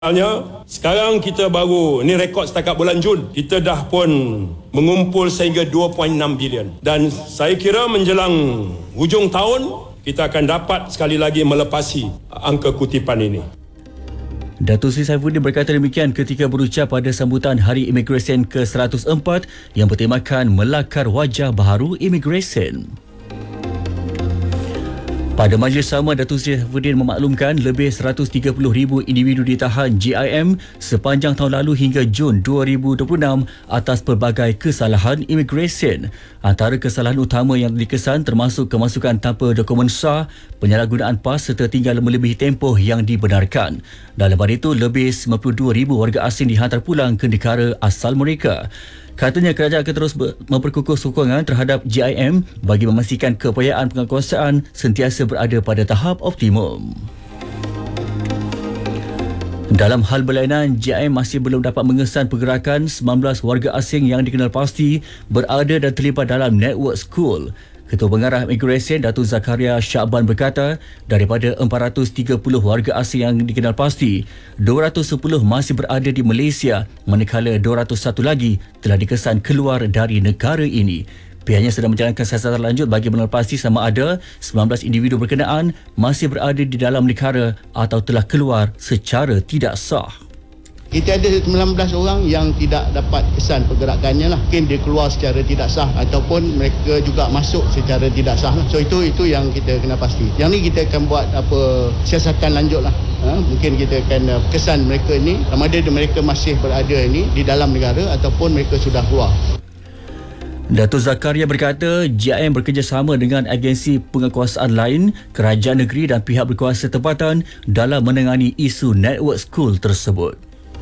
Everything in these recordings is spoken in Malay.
Sekarang kita baru, ni rekod setakat bulan Jun, kita dah pun mengumpul sehingga 2.6 bilion. Dan saya kira menjelang hujung tahun, kita akan dapat sekali lagi melepasi angka kutipan ini. Datuk Seri Saifuddin berkata demikian ketika berucap pada sambutan Hari Imigresen ke-104 yang bertemakan Melakar Wajah Baharu Imigresen. Pada majlis sama, Datuk Seri Saifuddin memaklumkan lebih 130,000 individu ditahan JIM sepanjang tahun lalu hingga Jun 2026 atas pelbagai kesalahan imigresen. Antara kesalahan utama yang dikesan termasuk kemasukan tanpa dokumen sah, penyalahgunaan PAS serta tinggal melebihi tempoh yang dibenarkan. Dalam pada itu, lebih 52,000 warga asing dihantar pulang ke negara asal mereka. Katanya kerajaan akan terus memperkukuh sokongan terhadap JIM bagi memastikan keupayaan penguasaan sentiasa berada pada tahap optimum. Dalam hal berlainan, JIM masih belum dapat mengesan pergerakan 19 warga asing yang dikenal pasti berada dan terlibat dalam network school. Ketua Pengarah Imigresen Datuk Zakaria Syakban berkata, daripada 430 warga asing yang dikenal pasti, 210 masih berada di Malaysia, manakala 201 lagi telah dikesan keluar dari negara ini. Pihaknya sedang menjalankan siasatan lanjut bagi menepasi sama ada 19 individu berkenaan masih berada di dalam negara atau telah keluar secara tidak sah. Kita ada 19 orang yang tidak dapat kesan pergerakannya lah. Mungkin dia keluar secara tidak sah ataupun mereka juga masuk secara tidak sah lah. So itu yang kita kena pasti. Yang ni kita akan buat siasatan lanjut lah. Mungkin kita akan kesan mereka ni sama ada mereka masih berada ni di dalam negara ataupun mereka sudah keluar. Datuk Zakaria berkata JIM bekerjasama dengan agensi penguasaan lain, kerajaan negeri dan pihak berkuasa tempatan dalam menangani isu network school tersebut.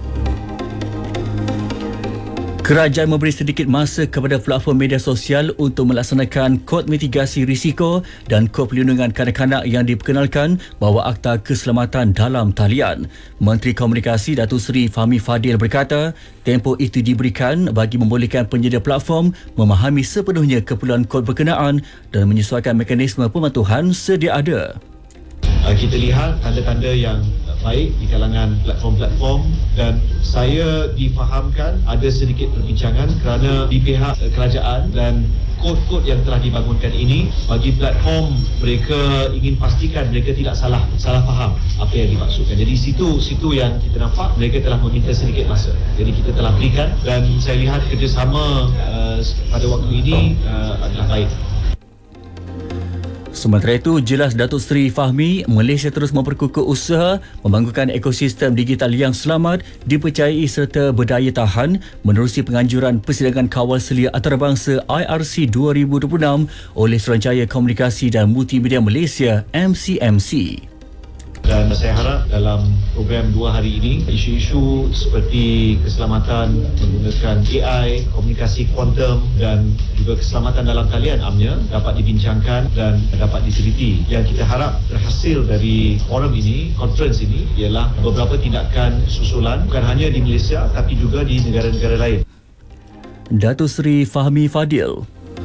Kerajaan memberi sedikit masa kepada platform media sosial untuk melaksanakan kod mitigasi risiko dan kod perlindungan kanak-kanak yang diperkenalkan bawah Akta Keselamatan dalam Talian. Menteri Komunikasi Datuk Seri Fahmi Fadil berkata, tempoh itu diberikan bagi membolehkan penyedia platform memahami sepenuhnya keperluan kod berkenaan dan menyesuaikan mekanisme pematuhan sedia ada. Kita lihat tanda-tanda yang baik di kalangan platform-platform dan saya difahamkan ada sedikit perbincangan kerana di pihak kerajaan dan kod-kod yang telah dibangunkan ini bagi platform mereka ingin pastikan mereka tidak salah faham apa yang dimaksudkan. Jadi situ yang kita nampak mereka telah meminta sedikit masa. Jadi kita telah berikan dan saya lihat kerjasama pada waktu ini adalah baik. Sementara itu, jelas Datuk Seri Fahmi, Malaysia terus memperkukuh usaha membangunkan ekosistem digital yang selamat, dipercayai serta berdaya tahan menerusi penganjuran Persidangan Kawal Selia Antarabangsa IRC 2026 oleh Suruhanjaya Komunikasi dan Multimedia Malaysia MCMC. Dan saya harap dalam program 2 hari ini, isu-isu seperti keselamatan menggunakan AI, komunikasi kuantum dan juga keselamatan dalam talian amnya dapat dibincangkan dan dapat diteliti. Yang kita harap terhasil dari forum ini, conference ini, ialah beberapa tindakan susulan bukan hanya di Malaysia tapi juga di negara-negara lain. Datuk Seri Fahmi Fadil.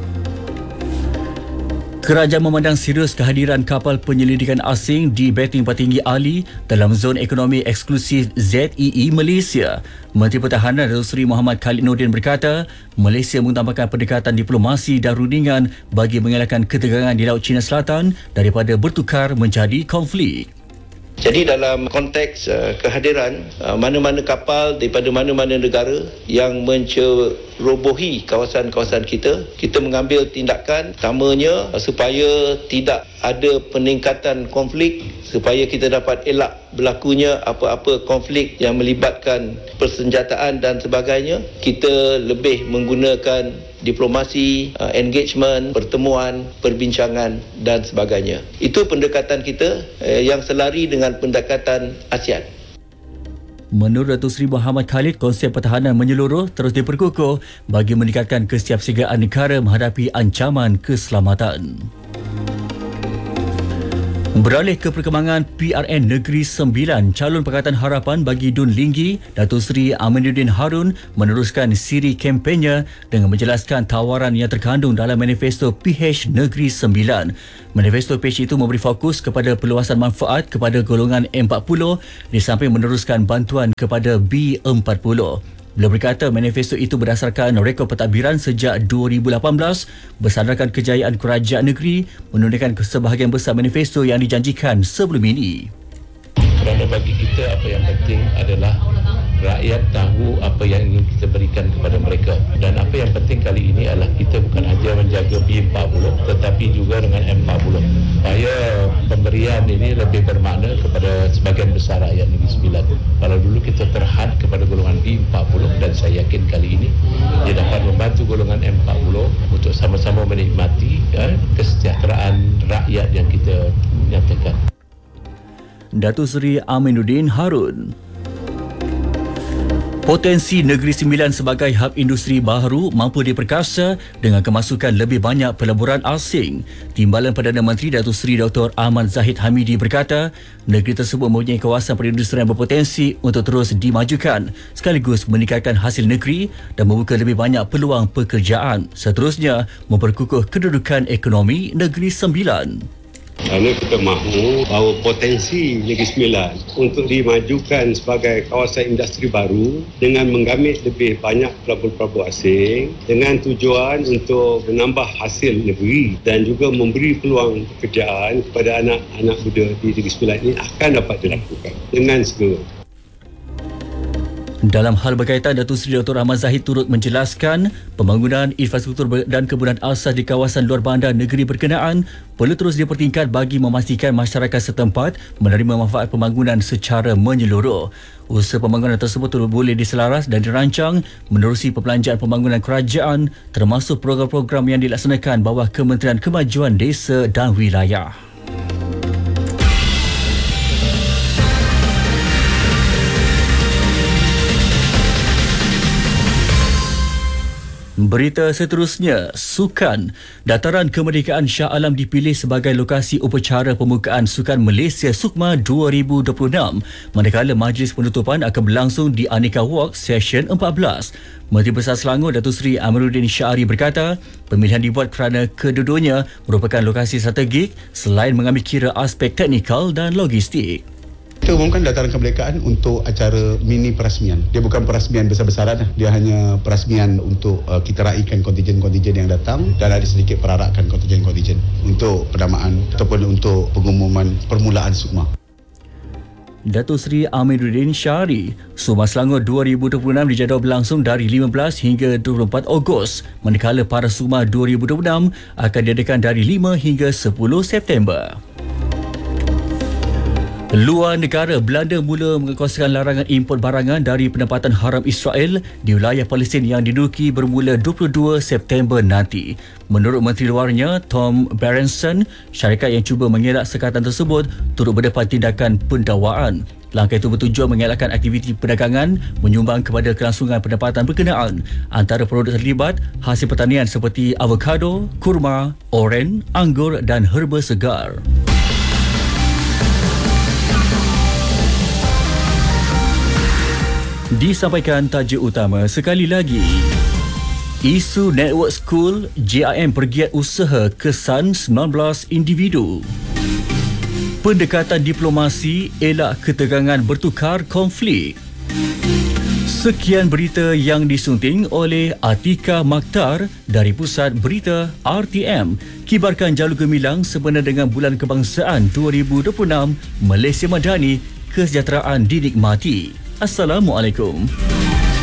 Kerajaan memandang serius kehadiran kapal penyelidikan asing di Betting Tinggi Ali dalam zon ekonomi eksklusif ZEE Malaysia. Menteri Pertahanan Datuk Seri Muhammad Khalid Nordin berkata, Malaysia mengutamakan pendekatan diplomasi dan rundingan bagi mengelakkan ketegangan di Laut Cina Selatan daripada bertukar menjadi konflik. Jadi dalam konteks kehadiran mana-mana kapal daripada mana-mana negara yang mencerobohi kawasan-kawasan kita mengambil tindakan utamanya supaya tidak ada peningkatan konflik, supaya kita dapat elak berlakunya apa-apa konflik yang melibatkan persenjataan dan sebagainya. Kita lebih menggunakan diplomasi, engagement, pertemuan, perbincangan dan sebagainya. Itu pendekatan kita yang selari dengan pendekatan ASEAN. Menurut Datuk Seri Muhammad Khalid, konsep pertahanan menyeluruh terus diperkukuh bagi meningkatkan kesiapsiagaan negara menghadapi ancaman keselamatan. Beralih ke perkembangan PRN Negeri Sembilan, calon Pakatan Harapan bagi Dun Linggi, Datuk Seri Aminuddin Harun meneruskan siri kempennya dengan menjelaskan tawaran yang terkandung dalam manifesto PH Negeri Sembilan. Manifesto PH itu memberi fokus kepada perluasan manfaat kepada golongan M40 di samping meneruskan bantuan kepada B40. Beliau berkata manifesto itu berdasarkan rekod pentadbiran sejak 2018 bersandarkan kejayaan kerajaan negeri menunaikan sebahagian besar manifesto yang dijanjikan sebelum ini. Kerana bagi kita apa yang penting adalah rakyat tahu apa yang ingin kita berikan kepada mereka, dan apa yang penting kali ini adalah kita bukan saja menjaga B40 tetapi juga dengan M40 supaya pemberian ini lebih bermakna kepada sebahagian besar rakyat Negeri Sembilan. Kalau dulu kita terhad kepada golongan B40, dan saya yakin kali ini dia dapat membantu golongan M40 untuk sama-sama menikmati kesejahteraan rakyat yang kita nyatakan. Datuk Seri Aminuddin Harun. Potensi Negeri Sembilan sebagai hub industri baharu mampu diperkasa dengan kemasukan lebih banyak pelaburan asing. Timbalan Perdana Menteri Datuk Seri Dr. Ahmad Zahid Hamidi berkata, negeri tersebut mempunyai kawasan perindustrian berpotensi untuk terus dimajukan sekaligus meningkatkan hasil negeri dan membuka lebih banyak peluang pekerjaan. Seterusnya, memperkukuh kedudukan ekonomi Negeri Sembilan. Kerana kita mahu bahawa potensi Negeri Sembilan untuk dimajukan sebagai kawasan industri baru dengan menggamit lebih banyak pelabur-pelabur asing dengan tujuan untuk menambah hasil negeri dan juga memberi peluang pekerjaan kepada anak-anak muda di Negeri Sembilan ini akan dapat dilakukan dengan segera. Dalam hal berkaitan, Datuk Seri Dr. Ahmad Zahid turut menjelaskan pembangunan infrastruktur dan kemudahan asas di kawasan luar bandar negeri berkenaan perlu terus dipertingkat bagi memastikan masyarakat setempat menerima manfaat pembangunan secara menyeluruh. Usaha pembangunan tersebut boleh diselaras dan dirancang menerusi perbelanjaan pembangunan kerajaan termasuk program-program yang dilaksanakan bawah Kementerian Kemajuan Desa dan Wilayah. Berita seterusnya, sukan. Dataran Kemerdekaan Shah Alam dipilih sebagai lokasi upacara pembukaan Sukan Malaysia Sukma 2026, manakala majlis penutupan akan berlangsung di Aneka Walk Session 14. Menteri Besar Selangor Datuk Seri Amiruddin Syari berkata, pemilihan dibuat kerana kedua-duanya merupakan lokasi strategik selain mengambil kira aspek teknikal dan logistik. Kita umumkan dataran kemerdekaan untuk acara mini perasmian. Dia bukan perasmian besar-besaran, dia hanya perasmian untuk kita raikan kontingen-kontingen yang datang dan ada sedikit perarakan kontingen-kontingen untuk penamaan ataupun untuk pengumuman permulaan Sukma. Datuk Seri Amiruddin Syari, Sukma Selangor 2026 dijadual berlangsung dari 15 hingga 24 Ogos, manakala para Sukma 2026 akan diadakan dari 5 hingga 10 September. Luar negara, Belanda mula mengekoskan larangan import barangan dari penempatan haram Israel di wilayah Palestin yang diduduki bermula 22 September nanti. Menurut Menteri Luarnya, Tom Berenson, syarikat yang cuba mengelak sekatan tersebut turut berdepan tindakan pendakwaan. Langkah itu bertujuan mengelakkan aktiviti perdagangan menyumbang kepada kelangsungan pendapatan berkenaan. Antara produk terlibat, hasil pertanian seperti avokado, kurma, oren, anggur dan herba segar. Disampaikan tajuk utama sekali lagi. Isu Network School, JIM bergiat usaha kesan 19 individu. Pendekatan diplomasi elak ketegangan bertukar konflik. Sekian berita yang disunting oleh Atika Makhtar dari Pusat Berita RTM. Kibarkan jalur gemilang sempena dengan Bulan Kebangsaan 2026, Malaysia Madani, kesejahteraan dinikmati. Assalamualaikum.